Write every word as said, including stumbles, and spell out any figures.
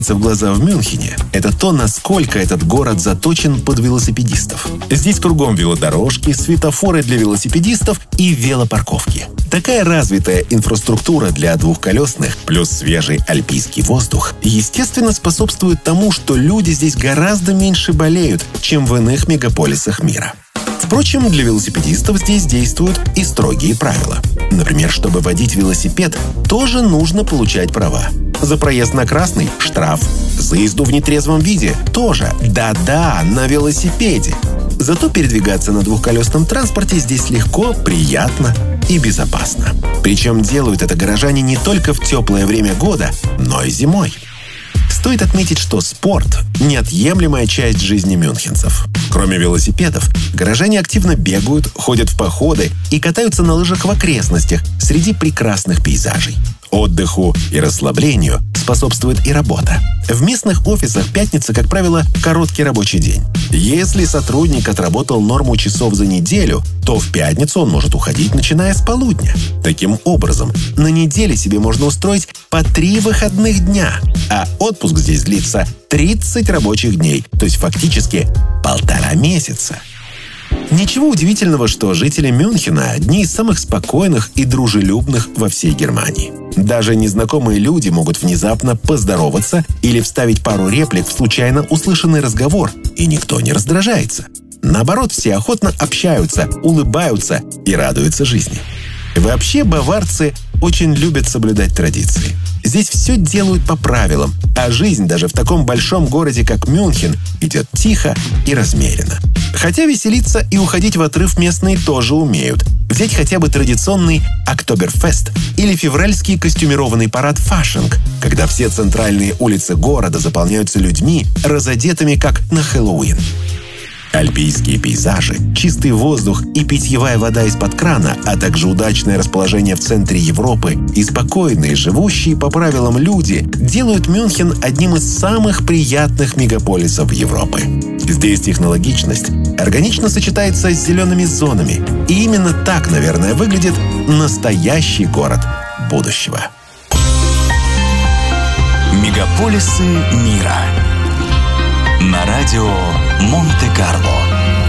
в глаза в Мюнхене, это то, насколько этот город заточен под велосипедистов. Здесь кругом велодорожки, светофоры для велосипедистов и велопарковки. Такая развитая инфраструктура для двухколесных плюс свежий альпийский воздух, естественно, способствует тому, что люди здесь гораздо меньше болеют, чем в иных мегаполисах мира. Впрочем, для велосипедистов здесь действуют и строгие правила. Например, чтобы водить велосипед, тоже нужно получать права. За проезд на красный – штраф. За езду в нетрезвом виде – тоже. Да-да, на велосипеде. Зато передвигаться на двухколесном транспорте здесь легко, приятно и безопасно. Причем делают это горожане не только в теплое время года, но и зимой. Стоит отметить, что спорт – неотъемлемая часть жизни мюнхенцев. Кроме велосипедов, горожане активно бегают, ходят в походы и катаются на лыжах в окрестностях среди прекрасных пейзажей. Отдыху и расслаблению способствует и работа. В местных офисах пятница, как правило, короткий рабочий день. Если сотрудник отработал норму часов за неделю, то в пятницу он может уходить, начиная с полудня. Таким образом, на неделе себе можно устроить по три выходных дня, а отпуск здесь длится тридцать рабочих дней, то есть фактически полтора месяца. Ничего удивительного, что жители Мюнхена – одни из самых спокойных и дружелюбных во всей Германии. Даже незнакомые люди могут внезапно поздороваться или вставить пару реплик в случайно услышанный разговор, и никто не раздражается. Наоборот, все охотно общаются, улыбаются и радуются жизни. Вообще, баварцы очень любят соблюдать традиции. Здесь все делают по правилам, а жизнь даже в таком большом городе, как Мюнхен, идет тихо и размеренно. Хотя веселиться и уходить в отрыв местные тоже умеют. Взять хотя бы традиционный Октоберфест или февральский костюмированный парад Фашинг, когда все центральные улицы города заполняются людьми, разодетыми как на Хэллоуин. Альпийские пейзажи, чистый воздух и питьевая вода из-под крана, а также удачное расположение в центре Европы и спокойные, живущие по правилам люди делают Мюнхен одним из самых приятных мегаполисов Европы. Здесь технологичность органично сочетается с зелеными зонами, и именно так, наверное, выглядит настоящий город будущего. Мегаполисы мира. На радио Монте-Карло.